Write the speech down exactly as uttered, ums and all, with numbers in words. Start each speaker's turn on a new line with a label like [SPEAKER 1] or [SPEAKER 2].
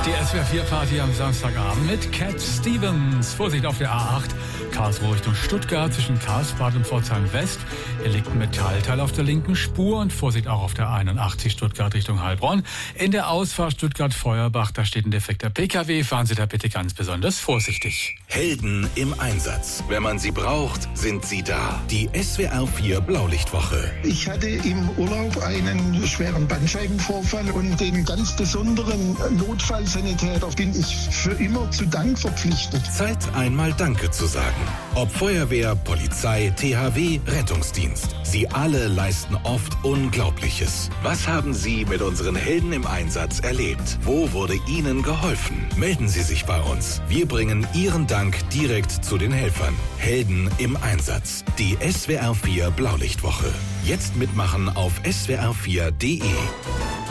[SPEAKER 1] Die S W R vier Party am Samstagabend mit Cat Stevens. Vorsicht auf der A acht, Karlsruhe Richtung Stuttgart zwischen Karlsbad und Pforzheim West. Hier liegt ein Metallteil auf der linken Spur und Vorsicht auch auf der einundachtzig Stuttgart Richtung Heilbronn. In der Ausfahrt Stuttgart-Feuerbach, da steht ein defekter P K W. Fahren Sie da bitte ganz besonders vorsichtig.
[SPEAKER 2] Helden im Einsatz. Wenn man sie braucht, sind sie da. Die S W R vier Blaulichtwoche.
[SPEAKER 3] Ich hatte im Urlaub einen schweren Bandscheibenvorfall und den ganz besonderen Notfallsanitäter bin ich für immer zu Dank verpflichtet.
[SPEAKER 2] Zeit, einmal Danke zu sagen. Ob Feuerwehr, Polizei, T H W, Rettungsdienst. Sie alle leisten oft Unglaubliches. Was haben Sie mit unseren Helden im Einsatz erlebt? Wo wurde Ihnen geholfen? Melden Sie sich bei uns. Wir bringen Ihren Dank direkt zu den Helfern. Helden im Einsatz. Die S W R vier Blaulichtwoche. Jetzt mitmachen auf S W R vier punkt de.